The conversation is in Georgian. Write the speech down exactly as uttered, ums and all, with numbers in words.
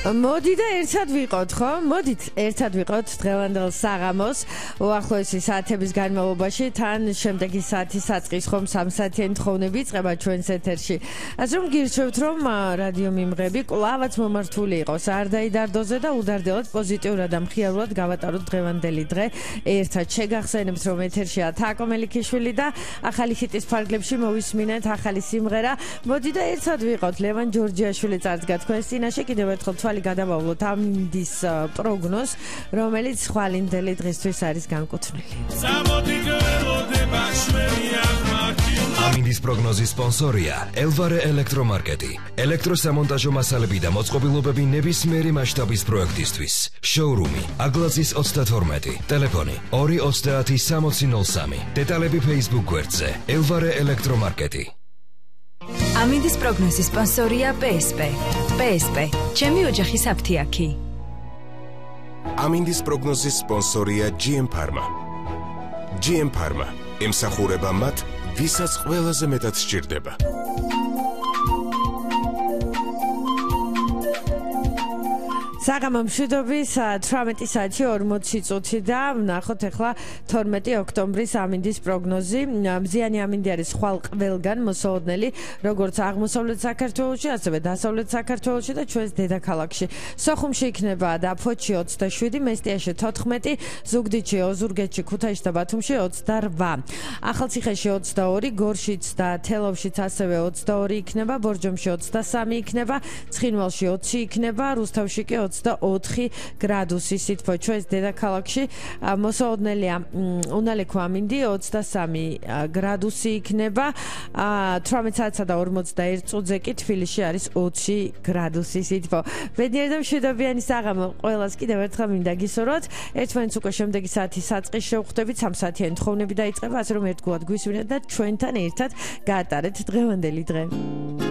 მოდი და ერთად ვიყოთ, ხო? მოდით ერთად ვიყოთ დღევანდელ საღამოს უახლოესი საათების განმავლობაში თან შემდეგი საათის საწყის ხომ სამ საათიანი თხოვნები იწყება ჩვენს ეთერში. ასე რომ გირჩევთ რომ რადიო მიმღები კლავაც მომართული იყოს არ დაიდარდოზე და უდარდელად პოზიტიურად და მხიარულად გავატაროთ დღევანდელი დღე. ერთად შეგახსენებთ რომ ეთერშია თაკო მელიქიშვილი და ახალი ჰიტის ფარგლებში მოვისმინეთ ახალი სიმღერა. მოდი და ერთად ვიყოთ. ლევან ჯორჯიაშვილი წარდგა თქვენს წინაშე კიდევ ერთხელ თვალი გადავავლოთ ამინდის პროგნოზს, რომელიც ხვალინდელი დღისთვის არის განკუთვნილი. ამინდის პროგნოზის სპონსორია ელვარე ელექტრომარკეტი. ელექტროსამონტაჟო მასალები და მოწყობილობები ნებისმიერი მასშტაბის პროექტისთვის. შოურუმი აგლაძის ოცდათორმეტი, ტელეფონი ორი ოცდაათი სამოცი ნოლ სამი. დეტალები Facebook გვერდზე ელვარე ელექტრომარკეტი. ამინდის პროგნოზის სპონსორია პე ეს პე. პე ეს პე, ჩემი ოჯახის აფთიაქი. ამინდის პროგნოზის სპონსორია ჯი ემ Pharma. ჯი ემ Pharma ემსახურება მათ, ვისაც ყველაზე მეტად სჭირდება. საღამო მშვიდობის თვრამეტი საათი ორმოცი წუთი და ვნახოთ ახლა თორმეტი ოქტომბრის ამინდის პროგნოზი. მზიანი ამინდი არის ხვალ ყველგან მოსაოდნელი, როგორც აღმოსავლეთ საქართველოში, ასევე დასავლეთ საქართველოში და ჩვენს დედაქალაქში. სოხუმში იქნება და ფოთში ოცდაშვიდი, მესტიაში თოთხმეტი, ზუგდიდში, ოზურგეთში, ქუთაისში და ბათუმში ოცდარვა. ახალციხეში ოცდაორი, გორშიც და თელავშიც ასევე ოცდაორი იქნება, ბორჯომში ოცდასამი იქნება, ცხინვალში ოცი იქნება, რუსთავში კი ოცდაოთხი გრადუსი სითბო ჩვენს დედაქალაქში. მოსაოდნელია უნალექო ამინდი ოცდასამი გრადუსი იქნება. თვრამეტ საათსა და ორმოცდაერთ წუთზე კი თბილისში არის ოცი გრადუსი სითბო. ბედნიერი და მშვიდობიანი საღამო ყველას კიდევ ერთხელ მინდა გისურვოთ. ერთმანეთს უკვე შემდეგი საათის საწყის შევხვდებით, სამ საათიანი თხოვნები დაიწყება, ასე რომ ერთგულად გვისმინეთ და ჩვენთან ერთად გაატარეთ დღევანდელი დღე.